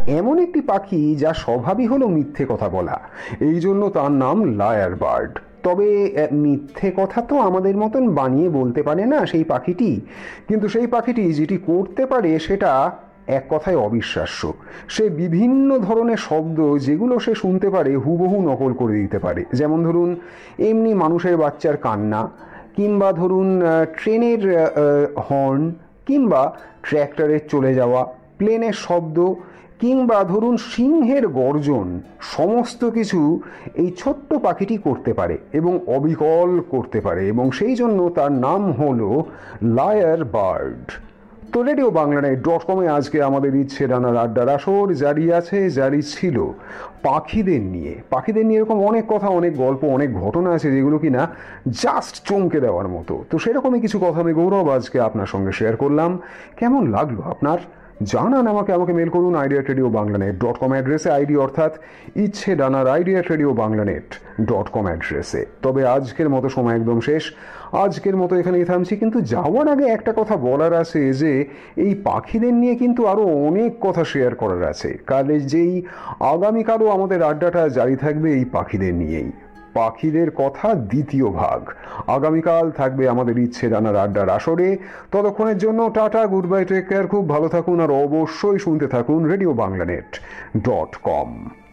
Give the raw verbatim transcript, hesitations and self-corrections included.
এমন একটি পাখি যা স্বভাবই হলো মিথ্যে কথা বলা, এই জন্য তার নাম লায়ার বার্ড। তবে মিথ্যে কথা তো আমাদের মতন বানিয়ে বলতে পারে না সেই পাখিটি, কিন্তু সেই পাখিটি যেটি করতে পারে সেটা এক কথায় অবিশ্বাস্য। সে বিভিন্ন ধরনের শব্দ যেগুলো সে শুনতে পারে হুবহু নকল করে দিতে পারে। যেমন ধরুন এমনি মানুষের বাচ্চার কান্না, কিংবা ধরুন ট্রেনের হর্ন, কিংবা ট্র্যাক্টরের চলে যাওয়া, প্লেনের শব্দ, কিংবা ধরুন সিংহের গর্জন, সমস্ত কিছু এই ছোট্ট পাখিটি করতে পারে এবং অবিকল করতে পারে, এবং সেই জন্য তার নাম হলো লায়ার বার্ড। তো রেডিও বাংলানেট ডট কমে আজকে আমাদের ইচ্ছে ডানার আড্ডার আসর জারি আছে, জারি ছিল পাখিদের নিয়ে। পাখিদের নিয়ে এরকম অনেক কথা, অনেক গল্প, অনেক ঘটনা আছে যেগুলো কিনা জাস্ট চমকে দেওয়ার মতো। তো সেরকমই কিছু কথা আমি গৌরব আজকে আপনার সঙ্গে শেয়ার করলাম। কেমন লাগলো আপনার জানান আমাকে। আমাকে মেল করুন আইডিয়া রেডিও বাংলানেট ডট কম অ্যাড্রেসে, আইডি অর্থাৎ ইচ্ছে ডানার আইডিয়া রেডিও বাংলানেট ডট কম অ্যাড্রেসে। তবে আজকের মতো সময় একদম শেষ, আজকের মতো এখানেই থামছি। কিন্তু যাওয়ার আগে একটা কথা বলার আছে যে এই পাখিদের নিয়ে কিন্তু আরও অনেক কথা শেয়ার করার আছে। কালে যেই আগামীকালও আমাদের আড্ডাটা জারি থাকবে এই পাখিদের নিয়েই, পাখিদের কথা দ্বিতীয় ভাগ। আগামীকাল থাকবে আমাদের ইচ্ছে জানার আড্ডার আসরে। ততক্ষণের জন্য tata, good bye, take care, খুব ভালো থাকুন, আর অবশ্যই শুনতে থাকুন রেডিও বাংলানেট ডট কম।